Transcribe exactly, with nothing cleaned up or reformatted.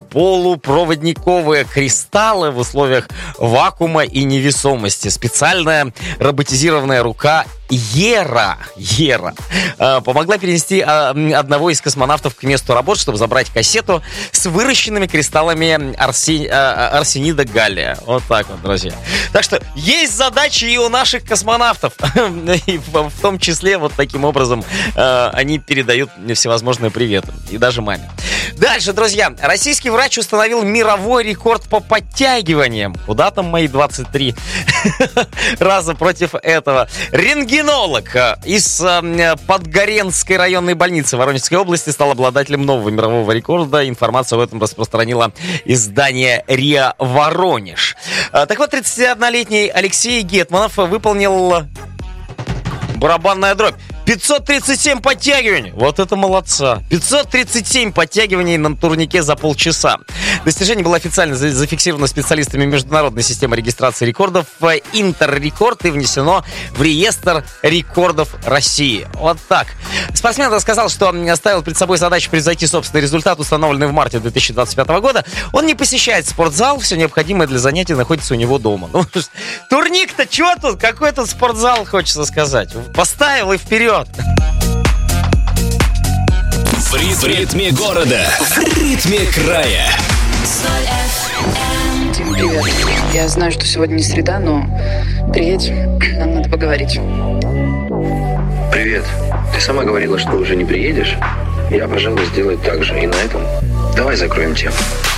полупроводниковые кристаллы в условиях вакуума и невесомости. Специальная роботизированная рука Ера, Ера помогла перенести одного из космонавтов к месту работы, чтобы забрать кассету с выращенными кристаллами арсен... арсенида галлия. Вот так вот, друзья. Так что есть задачи и у наших космонавтов. И в том числе вот таким образом они передают всевозможные приветы. И даже маме. Дальше, друзья. Российский врач установил мировой рекорд по подтягиваниям. Куда там мои двадцать три раза против этого? Рентгенолог из Подгоренской районной больницы Воронежской области стал обладателем нового мирового рекорда. Информацию об этом распространило издание РИА Воронеж. Так вот, тридцатиоднолетний Алексей Гетманов выполнил барабанная дробь. пятьсот тридцать семь подтягиваний. Вот это молодца. пятьсот тридцать семь подтягиваний на турнике за полчаса. Достижение было официально зафиксировано специалистами международной системы регистрации рекордов Интеррекорд и внесено в реестр рекордов России. Вот так. Спортсмен рассказал, что ставил перед собой задачу превзойти собственный результат, установленный в марте две тысячи двадцать пятого года. Он не посещает спортзал, все необходимое для занятий находится у него дома. Ну, турник-то что тут? Какой тут спортзал, хочется сказать. Поставил и вперед. В ритме города, в ритме края. Тим, привет. Я знаю, что сегодня не среда, но приедь, нам надо поговорить. Привет. Ты сама говорила, что уже не приедешь. Я, пожалуй, сделаю так же. И на этом давай закроем тему.